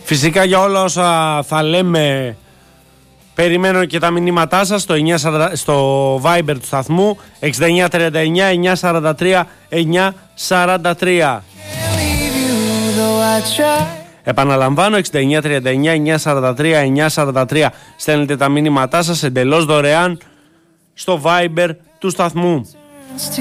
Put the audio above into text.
Φυσικά για όλα όσα θα λέμε περιμένω και τα μηνύματά σας στο Viber του σταθμού 6939 943 943. Επαναλαμβάνω 6939 943 943. Στέλνετε τα μηνύματά σας εντελώς δωρεάν στο Viber του σταθμού.